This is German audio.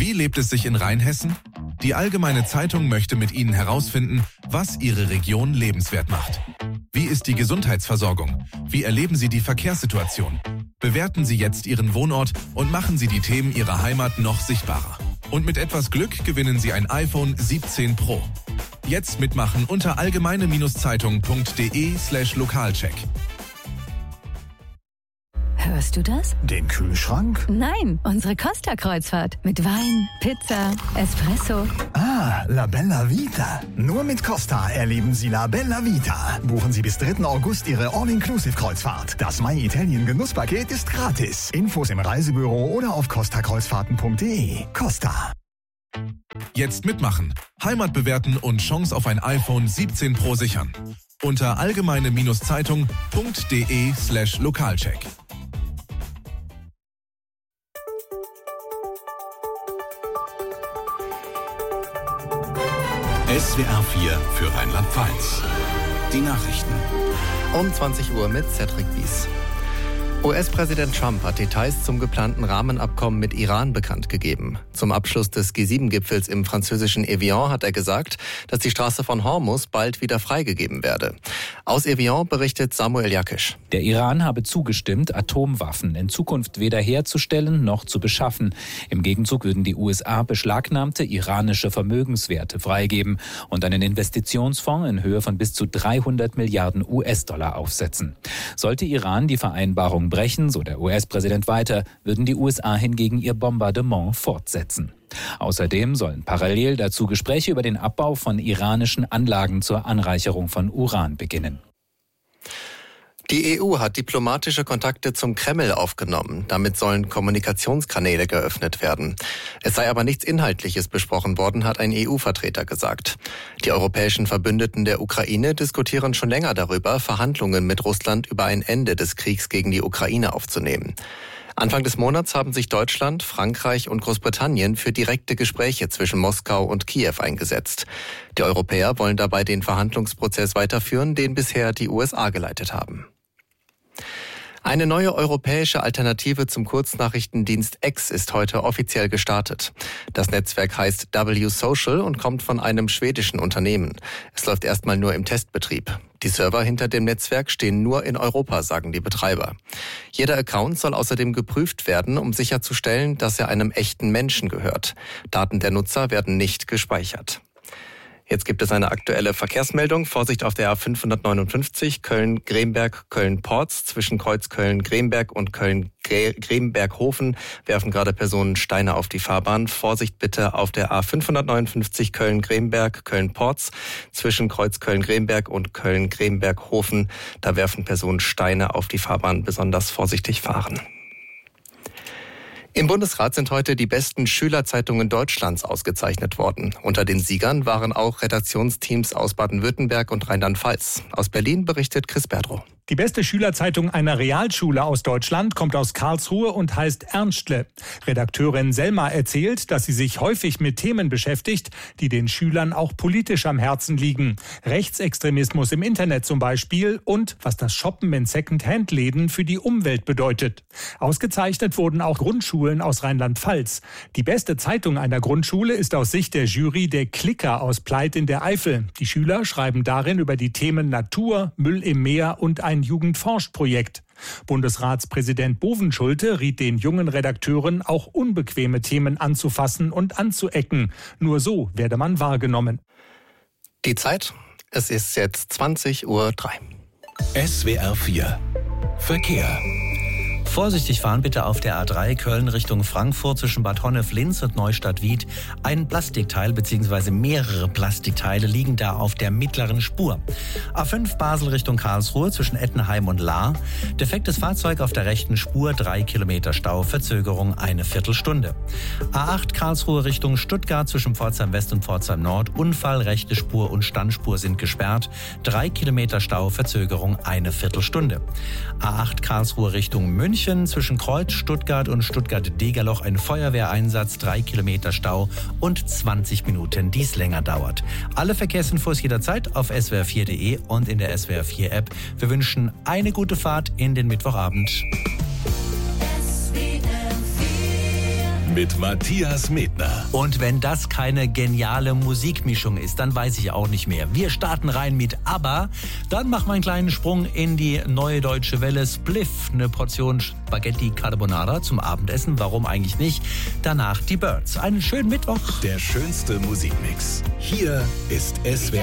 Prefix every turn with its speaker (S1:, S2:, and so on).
S1: Wie lebt es sich in Rheinhessen? Die Allgemeine Zeitung möchte mit Ihnen herausfinden, was Ihre Region lebenswert macht. Wie ist die Gesundheitsversorgung? Wie erleben Sie die Verkehrssituation? Bewerten Sie jetzt Ihren Wohnort und machen Sie die Themen Ihrer Heimat noch sichtbarer. Und mit etwas Glück gewinnen Sie ein iPhone 17 Pro. Jetzt mitmachen unter allgemeine-zeitung.de/Lokalcheck.
S2: Hörst du das?
S3: Den Kühlschrank?
S2: Nein, unsere Costa-Kreuzfahrt. Mit Wein, Pizza, Espresso.
S3: Ah, La Bella Vita. Nur mit Costa erleben Sie La Bella Vita. Buchen Sie bis 3. August Ihre All-Inclusive-Kreuzfahrt. Das My Italien Genusspaket ist gratis. Infos im Reisebüro oder auf costakreuzfahrten.de. Costa.
S1: Jetzt mitmachen, Heimat bewerten und Chance auf ein iPhone 17 Pro sichern. Unter allgemeine-zeitung.de/Lokalcheck.
S4: SWR 4 für Rheinland-Pfalz. Die Nachrichten.
S5: Um 20 Uhr mit Cedric Wies. US-Präsident Trump hat Details zum geplanten Rahmenabkommen mit Iran bekannt gegeben. Zum Abschluss des G7-Gipfels im französischen Evian hat er gesagt, dass die Straße von Hormuz bald wieder freigegeben werde. Aus Evian berichtet Samuel Jakisch.
S6: Der Iran habe zugestimmt, Atomwaffen in Zukunft weder herzustellen noch zu beschaffen. Im Gegenzug würden die USA beschlagnahmte iranische Vermögenswerte freigeben und einen Investitionsfonds in Höhe von bis zu 300 Milliarden US-Dollar aufsetzen. Sollte Iran die Vereinbarung brechen, so der US-Präsident weiter, würden die USA hingegen ihr Bombardement fortsetzen. Außerdem sollen parallel dazu Gespräche über den Abbau von iranischen Anlagen zur Anreicherung von Uran beginnen.
S5: Die EU hat diplomatische Kontakte zum Kreml aufgenommen. Damit sollen Kommunikationskanäle geöffnet werden. Es sei aber nichts Inhaltliches besprochen worden, hat ein EU-Vertreter gesagt. Die europäischen Verbündeten der Ukraine diskutieren schon länger darüber, Verhandlungen mit Russland über ein Ende des Kriegs gegen die Ukraine aufzunehmen. Anfang des Monats haben sich Deutschland, Frankreich und Großbritannien für direkte Gespräche zwischen Moskau und Kiew eingesetzt. Die Europäer wollen dabei den Verhandlungsprozess weiterführen, den bisher die USA geleitet haben. Eine neue europäische Alternative zum Kurznachrichtendienst X ist heute offiziell gestartet. Das Netzwerk heißt W-Social und kommt von einem schwedischen Unternehmen. Es läuft erstmal nur im Testbetrieb. Die Server hinter dem Netzwerk stehen nur in Europa, sagen die Betreiber. Jeder Account soll außerdem geprüft werden, um sicherzustellen, dass er einem echten Menschen gehört. Daten der Nutzer werden nicht gespeichert. Jetzt gibt es eine aktuelle Verkehrsmeldung. Vorsicht auf der A559 Köln-Gremberg, Köln-Porz. Zwischen Kreuz Köln-Gremberg und Köln-Gremberg-Hofen werfen gerade Personen Steine auf die Fahrbahn. Vorsicht bitte auf der A559 Köln-Gremberg, Köln-Porz. Zwischen Kreuz Köln-Gremberg und Köln-Gremberg-Hofen. Da werfen Personen Steine auf die Fahrbahn. Besonders vorsichtig fahren. Im Bundesrat sind heute die besten Schülerzeitungen Deutschlands ausgezeichnet worden. Unter den Siegern waren auch Redaktionsteams aus Baden-Württemberg und Rheinland-Pfalz. Aus Berlin berichtet Chris Berdrow.
S7: Die beste Schülerzeitung einer Realschule aus Deutschland kommt aus Karlsruhe und heißt Ernstle. Redakteurin Selma erzählt, dass sie sich häufig mit Themen beschäftigt, die den Schülern auch politisch am Herzen liegen. Rechtsextremismus im Internet zum Beispiel und was das Shoppen in Second-Hand-Läden für die Umwelt bedeutet. Ausgezeichnet wurden auch Grundschulen aus Rheinland-Pfalz. Die beste Zeitung einer Grundschule ist aus Sicht der Jury der Klicker aus Pleit in der Eifel. Die Schüler schreiben darin über die Themen Natur, Müll im Meer und ein Jugendforscht-Projekt. Bundesratspräsident Bovenschulte riet den jungen Redakteuren, auch unbequeme Themen anzufassen und anzuecken. Nur so werde man wahrgenommen.
S5: Die Zeit, es ist jetzt 20:03 Uhr.
S4: SWR 4 Verkehr.
S8: Vorsichtig fahren bitte auf der A3 Köln Richtung Frankfurt zwischen Bad Honnef-Linz und Neustadt-Wied. Ein Plastikteil bzw. mehrere Plastikteile liegen da auf der mittleren Spur. A5 Basel Richtung Karlsruhe zwischen Ettenheim und Lahr. Defektes Fahrzeug auf der rechten Spur, 3 Kilometer Stau, Verzögerung eine Viertelstunde. A8 Karlsruhe Richtung Stuttgart zwischen Pforzheim West und Pforzheim Nord. Unfall, rechte Spur und Standspur sind gesperrt. 3 Kilometer Stau, Verzögerung eine Viertelstunde. A8 Karlsruhe Richtung München zwischen Kreuz, Stuttgart und Stuttgart-Degerloch ein Feuerwehreinsatz, 3 Kilometer Stau und 20 Minuten, dies länger dauert. Alle Verkehrsinfos jederzeit auf swr4.de und in der SWR 4 App. Wir wünschen eine gute Fahrt in den Mittwochabend.
S4: mit Matthias Medner.
S8: Und wenn das keine geniale Musikmischung ist, dann weiß ich auch nicht mehr. Wir starten rein mit ABBA, dann machen wir einen kleinen Sprung in die Neue Deutsche Welle. Spliff, eine Portion Spaghetti Carbonara zum Abendessen, warum eigentlich nicht? Danach die Birds. Einen schönen Mittwoch.
S4: Der schönste Musikmix. Hier ist SWR.